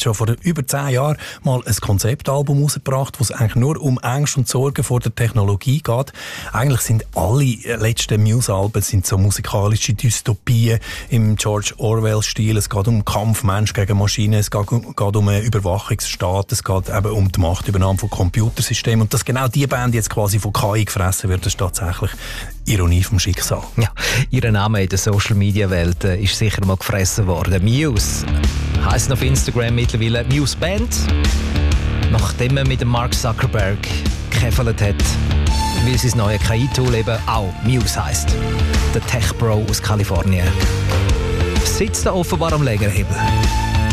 schon vor über 10 Jahren mal ein Konzeptalbum rausgebracht, wo es eigentlich nur um Ängste und Sorgen vor der Technologie geht. Eigentlich sind alle letzten Muse-Alben sind so musikalische Dystopien im George Orwell-Stil. Es geht um Kampf Mensch gegen Maschine, es geht um einen Überwachungsstaat, es geht eben um die Machtübernahme von Computersystemen. Und dass genau die Band jetzt quasi von KI gefressen wird, das ist tatsächlich Ironie vom Schicksal. Ja, ihr Name in der Social-Media-Welt ist sicher mal gefressen worden. Muse heisst auf Instagram mittlerweile Muse Band, nachdem man mit dem Mark Zuckerberg gekäfelt hat, weil sein neues KI-Tool eben auch Muse heisst. Der Tech-Bro aus Kalifornien sitzt da offenbar am Lagerhebel.